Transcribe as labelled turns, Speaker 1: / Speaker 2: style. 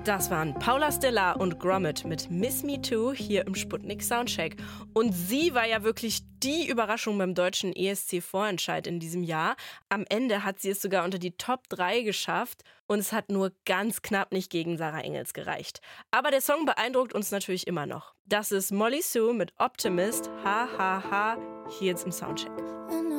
Speaker 1: Das waren Paula Stellar und Gromit mit Miss Me Too hier im Sputnik Soundcheck. Und sie war ja wirklich die Überraschung beim deutschen ESC-Vorentscheid in diesem Jahr. Am Ende hat sie es sogar unter die Top 3 geschafft und es hat nur ganz knapp nicht gegen Sarah Engels gereicht. Aber der Song beeindruckt uns natürlich immer noch. Das ist Molly Sue mit Optimist, ha ha ha, hier jetzt im Soundcheck.